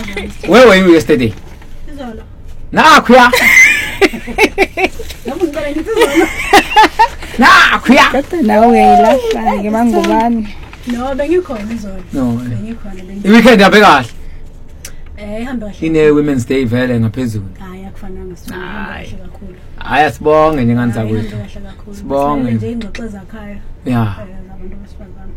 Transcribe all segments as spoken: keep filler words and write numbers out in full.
Where were you yesterday? Izolo. Nakhuya. Yabo ngicela ngithi izolo. Nakhuya. Kodwa nawe uyayilahla ke mangubani. No, bengikhona izolo. No. Bengikhona bengi. I-weekend yabe kahle. Eh ihamba kahle. Ine Women's Day vele ngaphezulu. Hayi akufananga sifuna kahle kakhulu. Hayi asibonge nje ngani zakwethu. Kahle kakhulu. Sibonge. Nje ingxoxo zakhaya. Yeah. Abantu besifazana.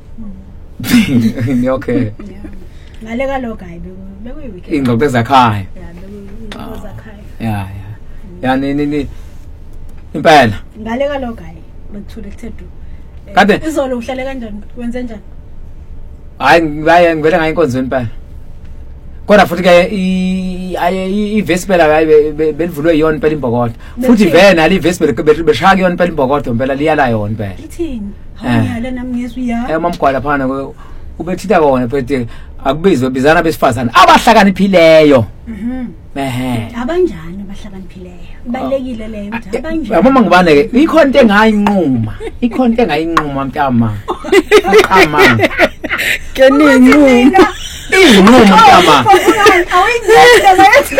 Okay. Ngale kaloku hayi bekuyi weekend. Ingxoxo zakhaya. Yeah, bekuyi zakhaya. Yeah, yeah. Ya ni ni impela. Ngale kaloku hayi bekuthule kuthedu. Kade izolo uhlale kanjani? Wenze njani? Hayi ngibaye ngivele ngayinkonzo impela. Kodwa futhi ke i Vespela hayi belivulwe yona impela imbokotho. Futhi vele nali iVespela beshaka yona impela imbokotho impela liyala yona impela. Ithini? Hawuyala nami ngizwe ya. Eh mamgwala phana ubethitha kona futhi akubizwe bizana besifazana abahlakaniphileyo. Mhm. Ehe. Abanjani abahlakaniphileyo? Balekile leyo ukuthi abanjani. Yabona ngubane ke ikhona into engayinquma. Ikhona into engayinquma mntama. Ama. Keninquma. Inquma mntama. Awuyizile ngathi.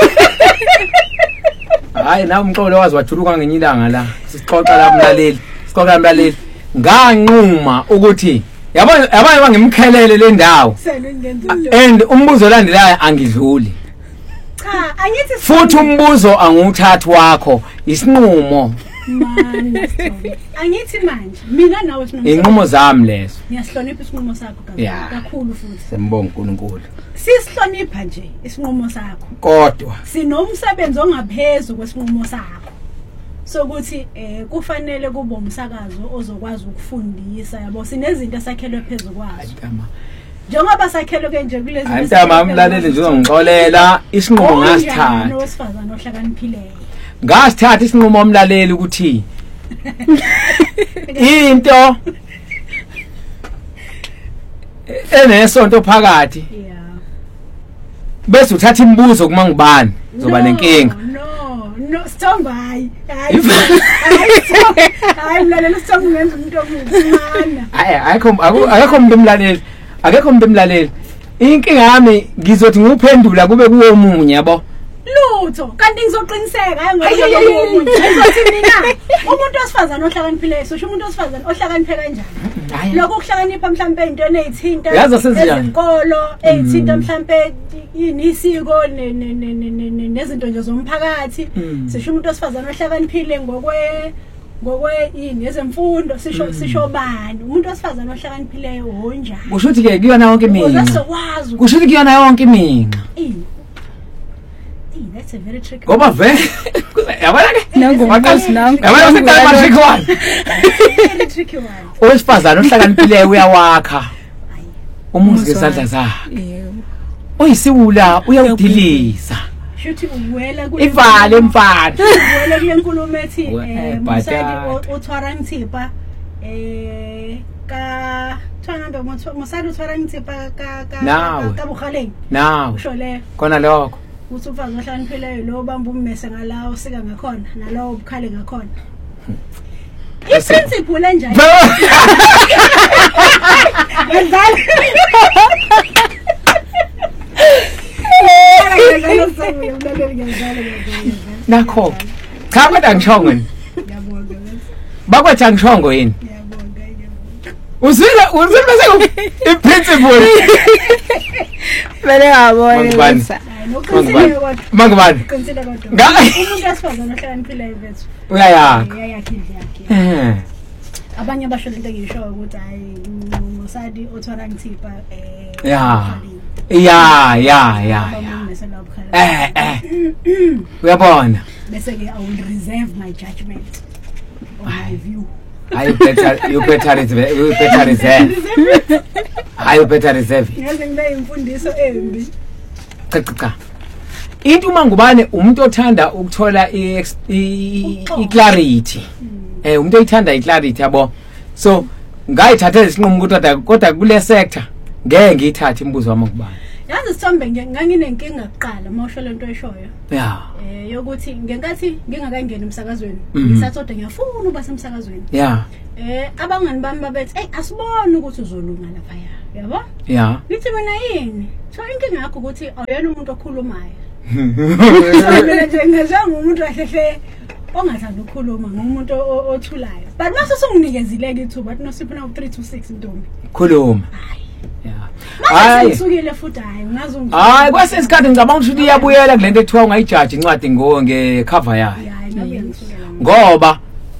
Hayi na umxolo wazi wajuluka ngenye ilanga la. Sixoxa la umlaleli. Sixoxa umlaleli. Nganquma ukuthi yabona yabona bangimkhelele le ndawo. And umbuzo landelayo angidluli. Cha, angithi futhi umbuzo anguthatha wakho isinqumo. Man, angithi manje mina nawe sinqumo. Inqumo zami lezo. Ngiyahlonipha isinqumo sakho kakhulu futhi. Sembonga uNkulunkulu. Sisihlonipha nje isinqumo sakho. Kodwa sinomsebenzi ongaphezulu kwesinqumo sakho. Sokuthi eh kufanele kube umsakazo ozokwazi ukufundisa yabo sinezinto esakhelwe phezulu kwazo. Njengoba sakhelwe ke nje kulezi Antama umlaleli nje ungixolela isinqumo ngasithatha. Nowesifazana ohlakaniphileyo. Ngasithatha isinqumo umlaleli ukuthi into enesonto phakathi. Yeah. Bese uthatha imibuzo kuma ngubani zoba nenkinga. No, no, Sithomba hayi. Hayi. Hayi mlaleli Sithomba ngenza umuntu omncane. Hayi akho akho umuntu umlaleli. Akekho umuntu emlaleli. Inkinga yami ngizothi nguphendula kube kuwe omunye yabo. Lutho kanti ngizoqiniseka hayi ngoba kuwe omunye. Ngizothi mina umuntu osifazana ohlakaniphileyo sho umuntu osifazana ohlakaniphe kanjani. Lokho kuhlakanipha mhlambe into ezithinta ezinkolo ezithinta mhlambe inisiko nezinto nje zomphakathi. Sisho umuntu osifazana ohlakaniphile ngokwe ngokwe yini ezemfundo sisho sisho bani umuntu osifazana ohlakaniphileyo honjani kusho ukuthi ke kuyona yonke iminga kusho ukuthi kuyona yonke iminga eh that's a very tricky ngoba vele yabona ke nangomuzi nangu yabona sekutala tricky one very tricky one owesifazana ohlakaniphileyo uyawakha umuzi ngesandla zakhe yebo oyisiwula uyawudiliza shuthi uwela kule ivale mfana uwela kule nkulumo ethi eh musadi uthwara ngithipa eh ka thwana musadi uthwara ngithipa ka ka ka bukhaleni nawe usho le khona lokho uthi ufazi ohlakaniphileyo lo bamba ummese ngalawo sika ngakhona nalowo ubukhale ngakhona iprinciple enjani nakho cha kodwa ngishongo yini bakwathi angishongo yini uzwile uzwile bese iprinciple vele yabona mangubani consider kodwa umuntu asifazana ohlakaniphileyo bethu uyayakha uyayakha indle yakhe eh abanye basho lento ngisho ukuthi hayi musadi othwara ngithipa eh ya ya ya ya eh eh uyabona bese ke I will reserve my judgment on my view I better you better reserve you better reserve I better reserve yazi ngibe imfundiso embi cha cha cha into mangubane umuntu othanda ukuthola i clarity eh umuntu oyithanda i clarity yabo so ngayithatha isinqumo ukuthi kodwa kule sector ngeke ngiyithathe imibuzo wami ngubani yazi Sithombe nganginenkinga kuqala mawusho lento eshoyo yeah eh yokuthi ngenkathi ngingakangena emsakazweni ngisathoda ngiyafuna uba semsakazweni yeah eh abangani bami babethi hey asibone ukuthi uzolunga lapha ya yabo yeah ngithi mina yini so inkinga yakho ukuthi awuyena umuntu okhulumayo mina nje ngizange umuntu ahlehle ongathanda ukukhuluma ngomuntu othulayo but mase songinikezile ithuba bathi nosipho na three two six ntombi khuluma yeah hayi ngisukile futhi hayi ngazi ungi hayi kwase isikhathi ngicabanga ukuthi iyabuyela kulento ethiwa ungayijaji incwadi ngo ngecover yayo ngoba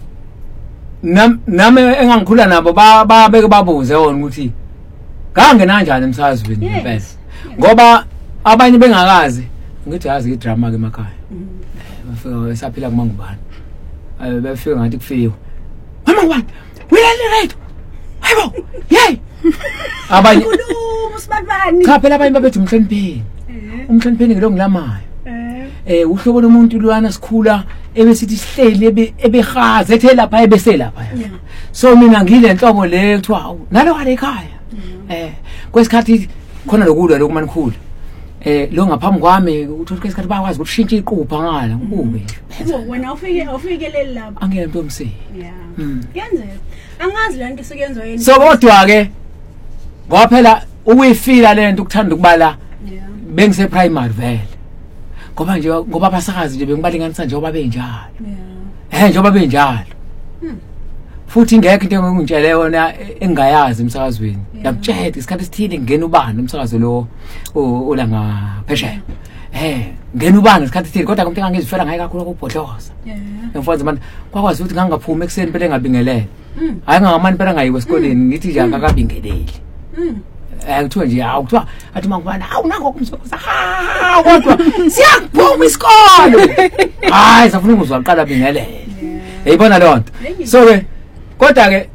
nami engangikhula nabo babeke babuze wona ukuthi kange kanjani emsazweni impela ngoba abanye bengakazi ngithi yazi idrama ke emakhaya bafika esaphila kumangubani eh bafika ngathi kufiwe mama ngubani uyalele right hayibo yey abanye usibani cha phela abanye babethi umhlonipheni umhlonipheni ngilo ngilamayo eh uhlobo lomuntu lwana sikhula ebesithi sihleli ebe ebehaza ethe lapha ebese lapha so mina ngile nhlobo le kuthiwa nalo wale ekhaya eh kwesikhathi khona lokulwa lokumanikhulu eh lo ngaphambi kwami uthola kwesikhathi bakwazi ukushintsha iqupha ngala kube wena ufike ufikelele lapha angeke nto umse yeah yenzeka angazi la nto sekuyenzwa yini so kodwa ke kwaphela ukuyifila lento ukuthanda ukubala bengise primary vele ngoba nje ngoba abasakazi nje bengibalinganisa nje oba benjalo eh nje oba benjalo futhi ingekho into engingitshele yona engayazi emsakazweni yakutshela isikhathi esithile ngena ubani umsakazo lo ola ngaphesheya eh ngena ubani isikhathi esithile kodwa umuntu angangizifela ngaye kakhulu ukubhodloza mfowethu manje kwakwazi ukuthi ngangaphuma ekseni phela engabingelele hayi ngamani phela ngayiwe esikoleni ngithi nje akakabingeleli eh kuthiwa nje hawu kuthiwa athi mangubani hawu nango kumsokoza ha kodwa siyakuphuma isikolo hayi safuna ukuzwa aqala bingelele yayibona lonto so ke kodwa ke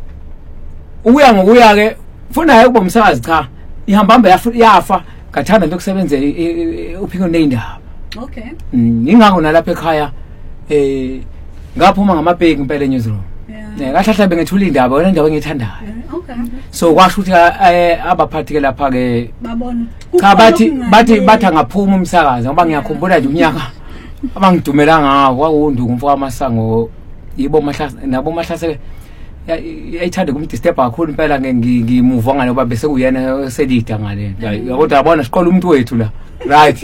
uya ngokuya ke ufuna hayi kuba umsakazi cha ihamba hamba yafa ngathanda into kusebenza uphiko neindaba okay ngingakho nalapha ekhaya eh ngaphuma ngamabheki impela eNewsroom eh kahlahla bengethula indaba wena indaba engithandayo okay so kwasho ukuthi abaphathi ke lapha ke babona cha bathi bathi bathi angaphuma umsakazi ngoba ngiyakhumbula nje unyaka abangidumela ngako kwawunduku mfoko amasango yibo mahlasa nabo mahlasa yayithanda kumdisturb kakhulu impela ngimuva ngane ngoba bese kuyena selida ngale kodwa yabona siqola umuntu wethu la right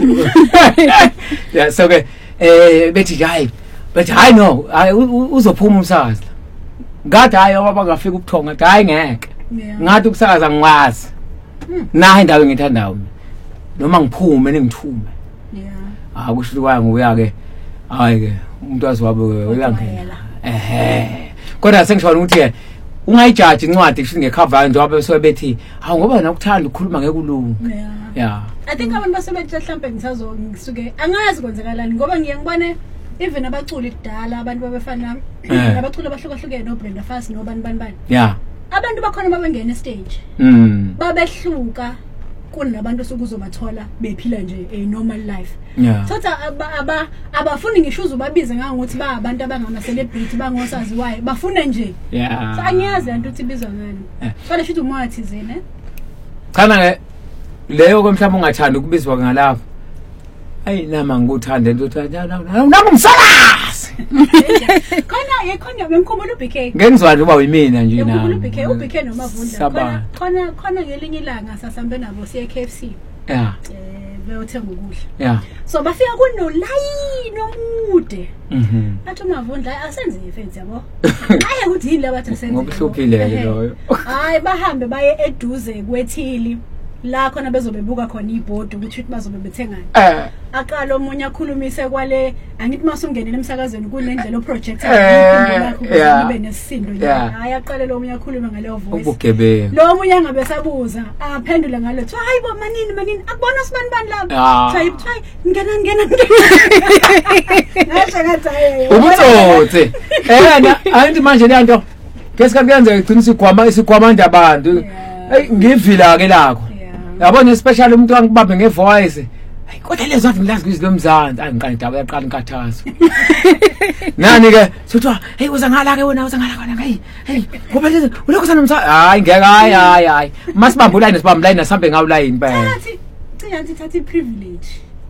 yeah so ke eh bethi hayi bethi hayi no uzophuma umsakazi ngathi hayi ngoba bangafika ukuthonga hayi ngeke ngathi ukusakaza ngikwazi nayi indawo engithandayo noma ngiphume ningithume yeah akusho kwaya ngokuya ke hayi ke umuntu aziwabe uyangena ehe kodwa sengishona ukuthi ke ungayijaji incwadi kusho ngecover nje wabe sobethi hawu ngoba wena ukuthanda ukukhuluma ngekulungu yeah I think abantu basebenza mhlambe ngisazo ngisuke angazi kwenzakalani ngoba ngiye ngibone even abaculi kudala abantu babefana abaculi abahlukahlukene no Brenda Fassie no bani bani bani yeah abantu bakhona babengena stage mm babehluka kunabantu sokuzobathola bephila nje a normal life thatha aba abafuni ngisho uzubabize ngakuthi ba abantu abangama celebrity bangosazi why bafuna nje yeah so angiyazi into ukuthi ibizwa ngani kodwa shithi umothi zine kana ke leyo kwemhlawumbe ungathanda ukubizwa ngalapho ayi nama ngikuthanda into uthanda nami umsakazi khona yekhona bemkhumula uBK ngengizwa uba uyimina nje na uBK uBK noMavunda khona khona khona ngelinye ilanga sasambe nabo siye K F C yeah eh beyothenga ukudla yeah so bafika kuno line omude mhm athi uMavunda asenze ifence yabo hayi ukuthi yini labathi asenze ngokuhluphile loyo hayi bahambe baye eduze kwethili la khona bezobebuka khona ibhodi ukuthi bazobe bethengana eh aqala omunye akhulumise kwale angithi masungenele emsakazweni kunendlela oproject yakho kube nesisindo nje hayi aqale lo omunye akhulume ngaleyo voice ubugebe lo omunye angabe sabuza aphendule ngalo thi hayi bo manini manini akubona sibani bani lapha hayi hayi ngena ngena ngasho ngathi hayi ubutsotsi yena angithi manje le nto ngesikhathi kuyenzeka igcinisa igwama isigwamanda abantu hey ngivila ke lakho yabona especially umuntu wangibambe ngevoice hayi kodwa lezo wathi ngilazi kwizwe lomzansi angiqala indaba yaqala inkathazo nani ke sithiwa hey uza ngala ke wena uza ngala khona hey hey ngoba lezi ulokho sanomsa hayi ngeke hayi hayi hayi masibambe uline sibambe uline sambe ngawo line phela ngathi cinga ngithi thathi privilege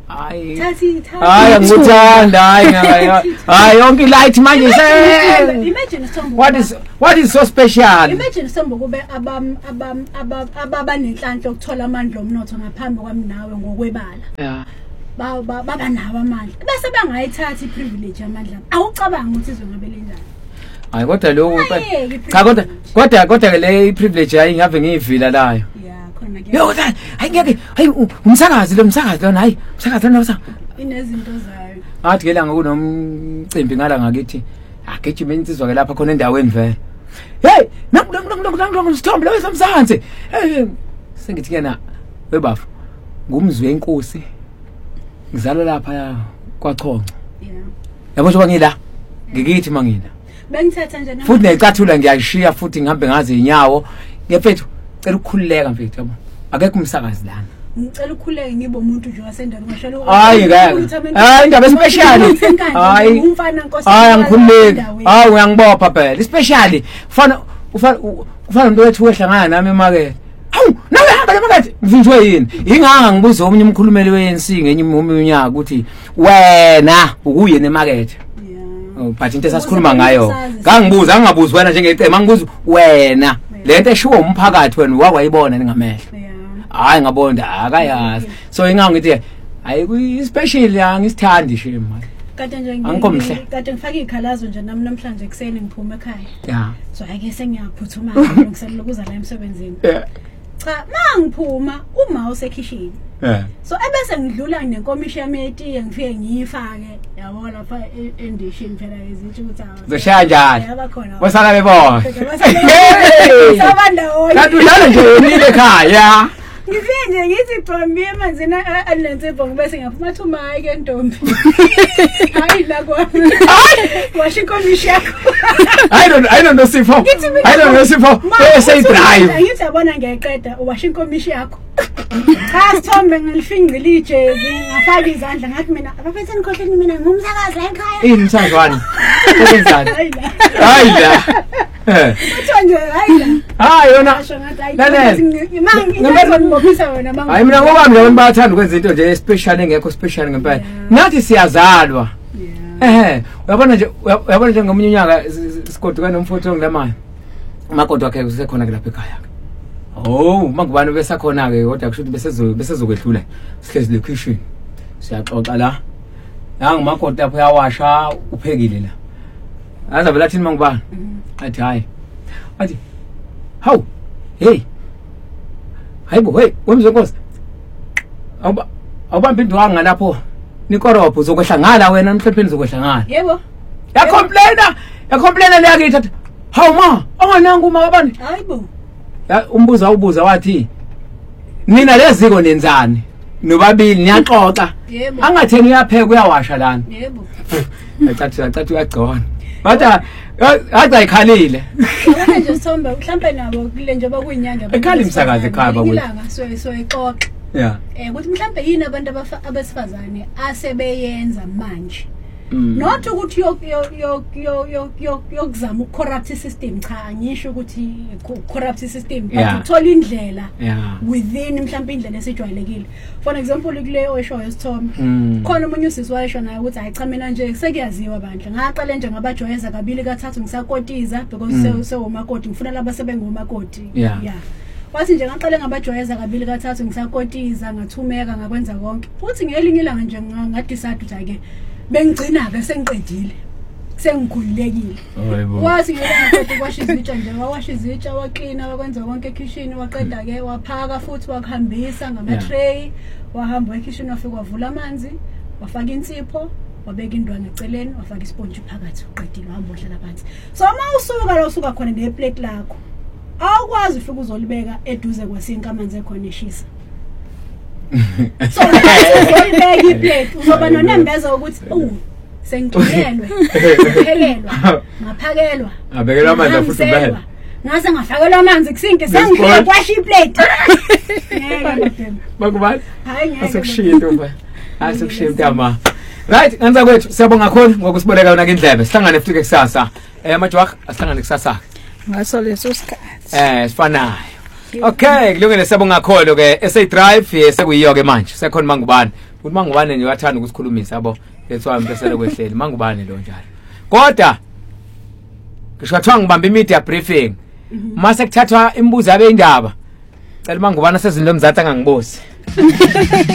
hayi Thathi hayi angikuthanda hayi hayi yonke light manje se imagine Sombo what is what is so special imagine Sombo kube abam abam ababa nenhlanhla ukuthola amandla omnotho ngaphambi kwami nawe ngokwebala yeah ba baba nawo amandla bese bangayithatha iprivilege amandla awucabanga ukuthi izongabele njani hayi kodwa lokho cha kodwa kodwa kodwa le privilege hayi ngave ngivila layo yeah khona ke yo hayi ngeke hayi umsakazi lo msakazi lona hayi umsakazi lona usa inezinto zayo athi ke la ngokunomcimbi ngala ngakithi agijima insizwa ke lapha khona endaweni vele hey naku naku naku naku sithombe lo esamsanze hey sengithi kena webafu ngumzwe inkosi ngizalwa lapha kwaChonco yeah yabo njengoba ngila ngikithi mangina bengithatha nje futhi necathula ngiyashiya futhi ngihambe ngaze inyawo ngefethu cela ukukhululeka mfethu yabo akekho umsakazi lana ngicela ukukhuleke ngibe umuntu nje wasendaweni ngashalo hayi ngeke hayi indaba special hayi umfana nkosi hayi angikhululeki hayi uyangibopha phela special ufana ufana ufana umuntu wethu wehlangana nami emakethe awu nawe hamba emakethe mvinjwe yini inganga ngibuza omunye umkhulumeli we N C ngenye unyaka ukuthi wena ukuye nemakethe but into esasikhuluma ngayo ngangibuza angabuzi wena njengecema ngibuza wena lento eshiwo umphakathi wena wakwayibona ningamehlo hayi ngabonda akayazi so ingangithi hayi kuyi special yangisithandi shema kade nje angikomhle kade ngifaka ikhalazo nje nami namhlanje ekseni ngiphuma ekhaya yeah so ake sengiyaphuthuma ngiselula ukuza la emsebenzini cha mangiphuma uma usekhishini eh so ebese ngidlula nenkomishi yami yetiye ngifike ngiyifake yabo lapha endishini phela izinto ukuthi awu zoshaya njani yaba khona bosala bebona sabanda hoyi kanti udlala nje unile ekhaya ngifike nje ngithi Ntombi emanzini anensipho bese ngiyaphuma thuma ke Ntombi hayi la kwami washa inkomishi yakho I don't I don't know Sipho I don't know Sipho say drive ngithi yabona ngiyayiqeda washa inkomishi yakho cha Sithombe ngilifingile ijezi ngafaka izandla ngathi mina abafethu nikhohleni mina ngumsakazi la ekhaya ini umsakazi wani kwenzani hayi la hayi la eh uthi nje hayi la hayi yona lalela mangithi ngibopisa wena mama hayi mina ngoba mina bayathanda ukwenza into nje special engekho special ngempela nathi siyazalwa eh uyabona nje uyabona nje ngomunye unyaka sigodukana nomfutho ngilamaya umakoti wakhe usekhona ke lapha ekhaya oh mangubani besakhona ke kodwa kusho ukuthi besezo besezokwedlula sihlezi le kitchen siyaxoxa la nangu makoti lapho yawasha uphekile la aza vela thini mangubani athi hayi athi hawu hey hayibo hey wemze nkosi awuba awubambi indwa ngalapho nikorobho uzokwehla ngala wena mhlepheni uzokwehla ngala yebo ya complainer ya complainer le yakithi athi hawu ma angananga uma kabani hayibo ya umbuza ubuza wathi nina leziko nenzani nobabili niyaxoxa yebo angatheni uyapheka uyawasha lana yebo acathi acathi uyagcona batha hayi ayikhalile wena nje Sithombe mhlambe nabo kule nje bakuyinyanga ekhali umsakazi ekhaya bakwethu ilanga so so ixoxa yeah eh ukuthi mhlambe yini abantu abesifazane asebeyenza manje not ukuthi yo yo yo yo yo yokuzama ucorrupt system cha angisho ukuthi corrupt system but uthola indlela within mhlambe indlela esijwayelekile for example kule oyisho yesithombe khona umunye usisi wayesho naye ukuthi hayi cha mina nje sekuyaziwa bandla ngaqala nje ngabajoyeza kabili kathathu ngisakotiza because sewumakoti ngifuna laba sebengumakoti yeah wathi nje ngaqale ngabajoyeza kabili kathathu ngisakotiza ngathumeka ngakwenza konke futhi ngelinye ilanga nje ngadecide ukuthi ake bengigcina ke sengiqedile sengikhululekile wathi ngelanga kodwa kwasha izitsha nje wawasha izitsha waqina wakwenza konke ekitchen waqeda ke waphaka futhi wakuhambisa ngama tray wahamba ekitchen wafika wavula amanzi wafaka insipho wabeka indwangu eceleni wafaka isponge phakathi uqedile wahamba ohlala phansi so uma usuka la usuka khona neplate lakho awukwazi ufika uzolibeka eduze kwasinka amanzi ekhona eshisa so uzolibeka iplate uzoba nonembeza ukuthi uh sengigcinelwe ngiphekelwa ngaphakelwa abekelwa amanzi futhi ubehela ngase ngafakelwa amanzi kusinke sengifike kwasha iplate ngeke bakubani hayi ngeke asekushiya ntombi asekushiya mntama right ngenza kwethu siyabonga kakhulu ngokusiboleka yona indlebe sihlangane futhi kusasa eh majwah asihlangane kusasa ngaso leso sikhathi eh sifanayo okay kulungile siyabonga kakhulu ke S A Drive sekuyiyo ke manje sekhona mangubani ukuthi mangubane nje wathanda ukusikhulumisa yabo lethu wami besele kwehleli mangubane lo njalo kodwa ngisho athiwa ngibamba i-media briefing mase kuthathwa imibuzo yabe indaba cela mangubane sezini lomzathu angangibosi